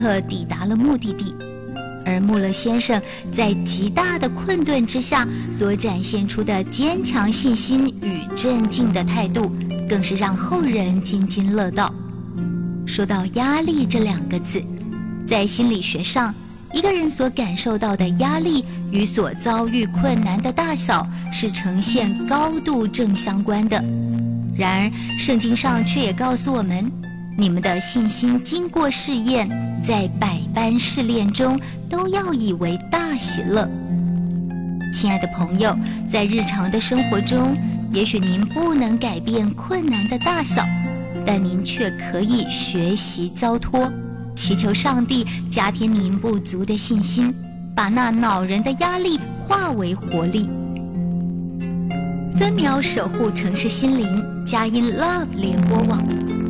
抵达了目的地。而穆勒先生在极大的困顿之下所展现出的坚强信心与镇静的态度，更是让后人津津乐道。说到压力这2个字，在心理学上，一个人所感受到的压力与所遭遇困难的大小是呈现高度正相关的。然而圣经上却也告诉我们，你们的信心经过试验，在百般试炼中都要以为大喜乐。亲爱的朋友，在日常的生活中，也许您不能改变困难的大小，但您却可以学习交托，祈求上帝加添您不足的信心，把那恼人的压力化为活力。分秒守护城市心灵，佳音 Love 联播网。